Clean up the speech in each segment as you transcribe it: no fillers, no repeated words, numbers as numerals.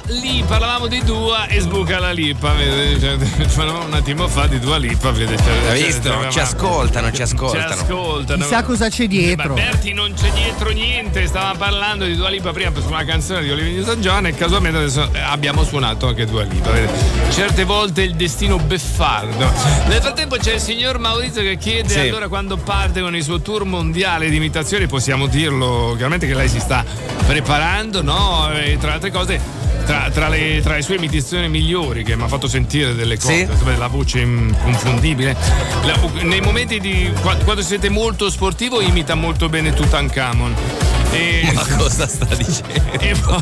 Lipa, parlavamo di Dua e sbuca la Lipa, vede? Cioè, un attimo fa di Dua Lipa, vede? Hai visto? Ci ascoltano. Ci ascoltano. Chissà cosa c'è dietro. Ma Berti, non c'è dietro niente, stavamo parlando di Dua Lipa prima su una canzone di Olivia Newton-John e casualmente adesso abbiamo suonato anche Dua Lipa, vede? Certe volte il destino beffardo. Nel frattempo c'è il signor Maurizio che chiede allora quando parte con il suo tour mondiale di imitazioni, possiamo dirlo chiaramente che lei si sta preparando, no? E tra altre cose tra le sue imitazioni migliori, che mi ha fatto sentire delle cose, la voce inconfondibile, nei momenti di quando si sente molto sportivo imita molto bene Tutankhamon. Ma cosa sta dicendo?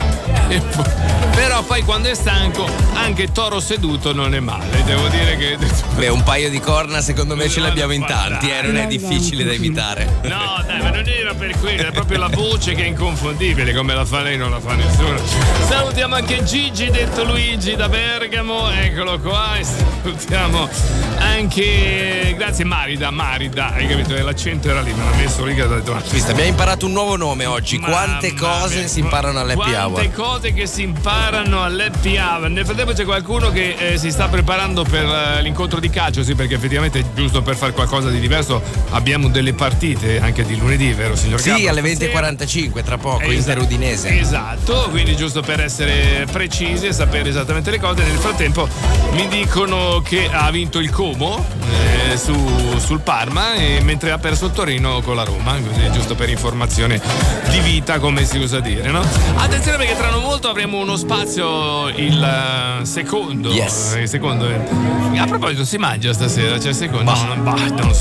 Però poi quando è stanco anche Toro seduto non è male, devo dire che beh, un paio di corna secondo me ce l'abbiamo in tanti, non è difficile da imitare. No dai, ma non era per quello, è proprio la voce che è inconfondibile, come la fa lei non la fa nessuno. Salutiamo anche Gigi, detto Luigi da Bergamo, eccolo qua, e salutiamo anche, grazie Marida, hai capito, l'accento era lì, me l'ha messo lì che ha detto. Abbiamo imparato un nuovo nome oggi, quante cose si imparano all'Happy Hour. Quante cose che si imparano all'Happy Hour. Nel frattempo c'è qualcuno che si sta preparando per l'incontro di calcio, sì, perché effettivamente giusto per fare qualcosa di diverso abbiamo delle partite anche di lunedì, vero signor Gabbo? Sì, alle 20:45 tra poco, Inter-Udinese. Esatto, quindi giusto per essere precisi e sapere esattamente le cose. Nel frattempo mi dicono che ha vinto il Como sul Parma, mentre ha perso il Torino con la Roma, così giusto per informazione di vita, come si usa dire, no? Attenzione perché tra non molto avremo uno spazio, il secondo. Yes. Il secondo. A proposito, si mangia stasera? C'è il secondo? Non so.